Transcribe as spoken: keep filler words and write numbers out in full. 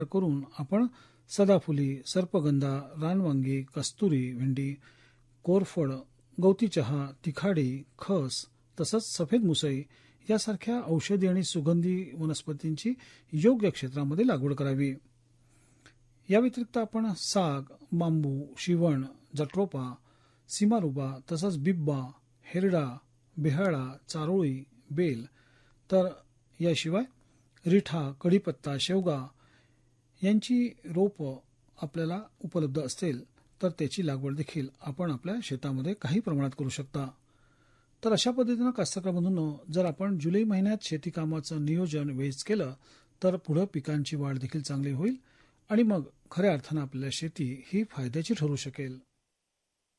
करून आपण सदाफुली, सर्पगंधा, रानवांगी, कस्तुरी भेंडी, कोरफड, गवती चहा, तिखाडी, खस तसंच सफेद मुसई यासारख्या औषधी आणि सुगंधी वनस्पतींची योग्य क्षेत्रामध्ये लागवड करावी. या व्यतिरिक्त आपण साग, बांबू, शिवण, जट्रोपा, सीमारुबा तसंच बिब्बा, हेरडा, बेहाळा, चारोळी, बेल तर याशिवाय रिठा, कढीपत्ता, शेवगा यांची रोप आपल्याला उपलब्ध असेल तर त्याची लागवड देखील आपण आपल्या शेतामध्ये काही प्रमाणात करू शकता. तर अशा पद्धतीनं कास्तकार बंधूंनो, जर आपण जुलै महिन्यात शेती कामाचं नियोजन वेळीच केलं तर पुढं पिकांची वाढ देखील चांगली होईल आणि मग खऱ्या अर्थानं आपल्याला शेती ही फायद्याची ठरू शकेल.